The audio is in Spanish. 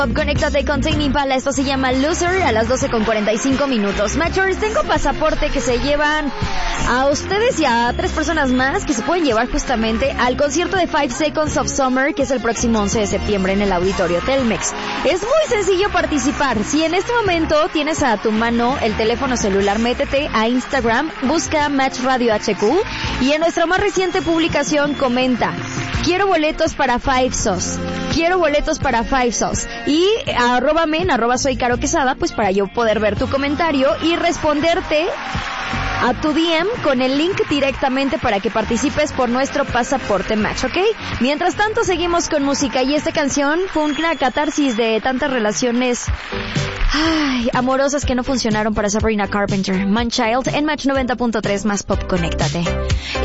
Conéctate con Tame Impala, esto se llama Loser a las 12:45. Matchers, tengo pasaporte que se llevan a ustedes y a 3 personas más que se pueden llevar justamente al concierto de 5 Seconds of Summer, que es el próximo 11 de septiembre en el Auditorio Telmex. Es muy sencillo participar. Si en este momento tienes a tu mano el teléfono celular, métete a Instagram, busca Match Radio HQ y en nuestra más reciente publicación comenta: quiero boletos para Five Sos. Quiero boletos para Five Sos. Y arróbame en @soycaroquesada, pues para yo poder ver tu comentario y responderte a tu DM con el link directamente para que participes por nuestro pasaporte Match, ¿ok? Mientras tanto seguimos con música y esta canción fue una catarsis de tantas relaciones amorosas que no funcionaron para Sabrina Carpenter. Man Child en Match 90.3 más Pop, conéctate.